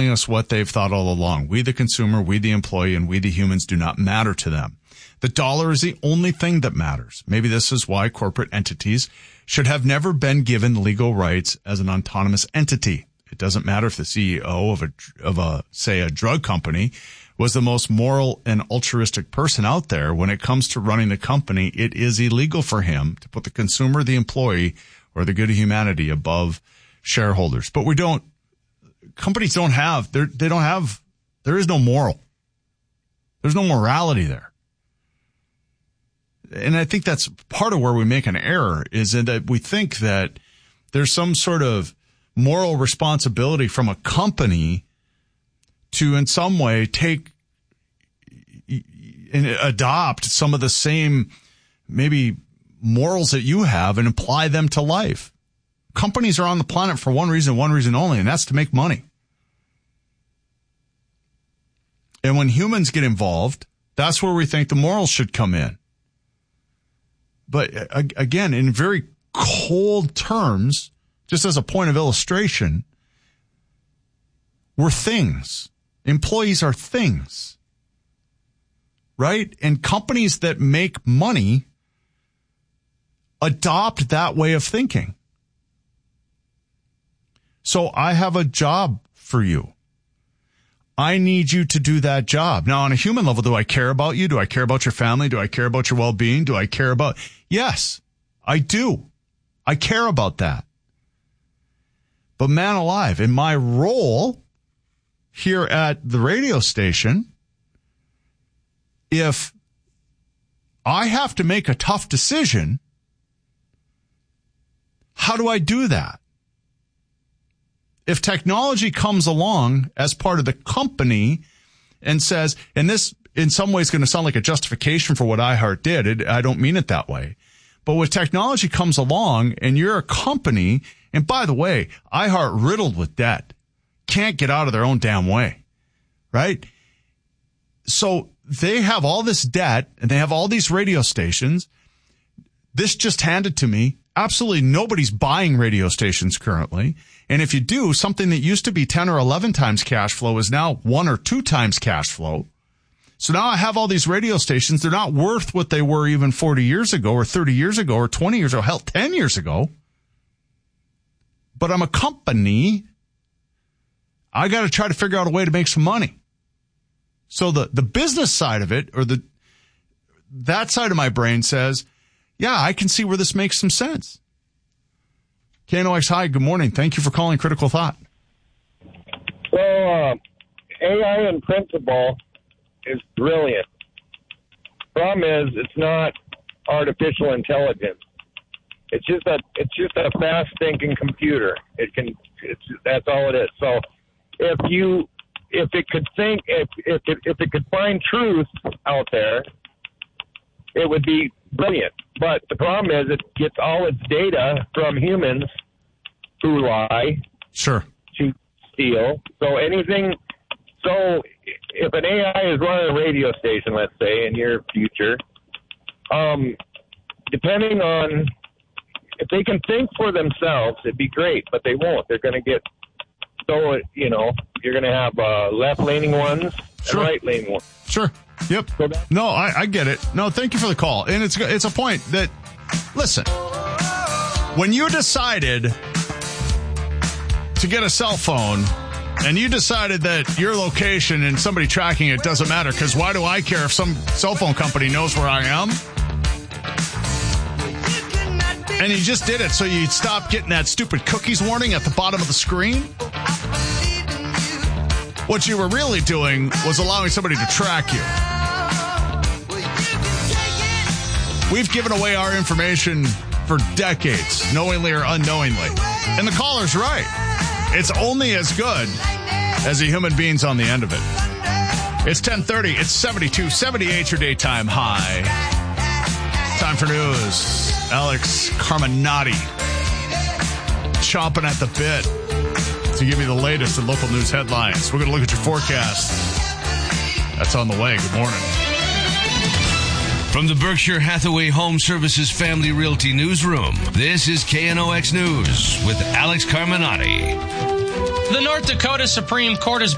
telling us what they've thought all along. We, the consumer, we, the employee, and we, the humans, do not matter to them. The dollar is the only thing that matters. Maybe this is why corporate entities should have never been given legal rights as an autonomous entity. It doesn't matter if the CEO of say, a drug company was the most moral and altruistic person out there. When it comes to running the company, it is illegal for him to put the consumer, the employee, or the good of humanity above shareholders. But companies don't have, there is no moral. There's no morality there. And I think that's part of where we make an error, is in that we think that there's some sort of moral responsibility from a company to in some way take and adopt some of the same maybe morals that you have and apply them to life. Companies are on the planet for one reason only, and that's to make money. And when humans get involved, that's where we think the morals should come in. But again, in very cold terms, just as a point of illustration, we're things. Employees are things, right? And companies that make money adopt that way of thinking. So I have a job for you. I need you to do that job. Now, on a human level, do I care about you? Do I care about your family? Do I care about your well-being? Do I care about... Yes, I do. I care about that. But man alive, in my role here at the radio station, if I have to make a tough decision, how do I do that? If technology comes along as part of the company and says, and this in some ways going to sound like a justification for what iHeart did. I don't mean it that way. But when technology comes along and you're a company, and by the way, iHeart riddled with debt, can't get out of their own damn way, right? So they have all this debt and they have all these radio stations. This just handed to me. Absolutely nobody's buying radio stations currently. And if you do, something that used to be 10 or 11 times cash flow is now 1 or 2 times cash flow. So now I have all these radio stations. They're not worth what they were even 40 years ago or 30 years ago or 20 years ago, hell, 10 years ago. But I'm a company. I got to try to figure out a way to make some money. So the business side of it, or that side of my brain says, yeah, I can see where this makes some sense. KNOX, hi, good morning. Thank you for calling Critical Thought. So, AI in principle is brilliant. Problem is, it's not artificial intelligence. It's just a fast-thinking computer. That's all it is. So, if it could think, if it could find truth out there, it would be brilliant. But the problem is it gets all its data from humans who lie. Sure. To steal. So if an AI is running a radio station, let's say, in your future, depending on, if they can think for themselves, it'd be great, but they won't. They're going to get, you're going to have left-leaning ones and right-leaning ones. Sure. Yep. No, I get it. No, thank you for the call. And it's a point that, listen, when you decided to get a cell phone and you decided that your location and somebody tracking it doesn't matter, because why do I care if some cell phone company knows where I am? And you just did it so you'd stop getting that stupid cookies warning at the bottom of the screen? What you were really doing was allowing somebody to track you. We've given away our information for decades, knowingly or unknowingly. And the caller's right. It's only as good as the human beings on the end of it. It's 10:30. It's 72, 78 your daytime high. Time for news. Alex Carminati chomping at the bit to give you the latest in local news headlines. We're going to look at your forecast. That's on the way. Good morning. From the Berkshire Hathaway Home Services Family Realty Newsroom, this is KNOX News with Alex Carminati. The North Dakota Supreme Court has